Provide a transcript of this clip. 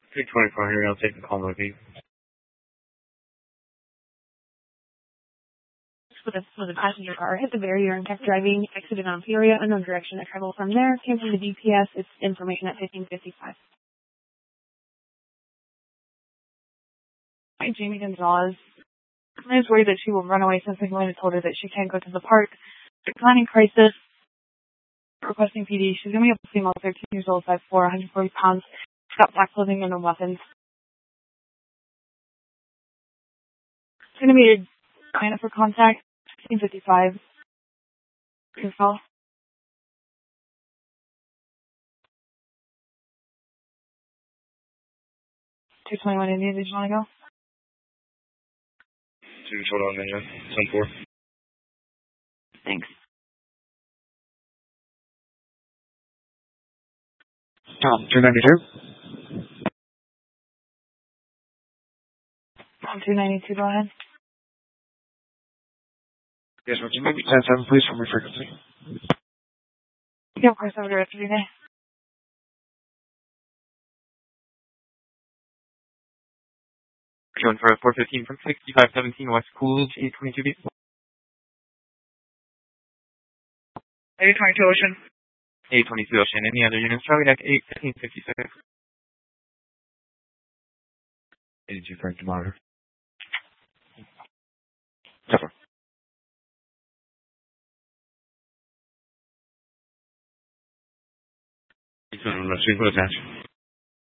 324 here, I'll take the call, movie. With a passenger car, hit the barrier and kept driving, exited on Peoria, unknown direction. I traveled from there, came from the DPS, it's information at 1555. Hi, Jamie Gonzalez. I was worried that she will run away since McGlynn told her that she can't go to the park. Declining crisis, requesting PD. She's going to be a female, 13 years old, 5'4", 140 pounds. She's got black clothing and no weapons. It's going to be a sign up for contact, 1555. Your call. 221 Indian, did you want to go? 221 Indian, 10-4. Thanks. 292. 292, go ahead. Yes, would you maybe 10-7, please, from your frequency? Yeah, of course, over the rest of your day. Going for a 415 from 6517 West Coolidge, 822B. 822 Ocean. 822 Ocean. Any other units? Charlie Deck 81556. 82 Frank to monitor. Tougher. He's going to attach.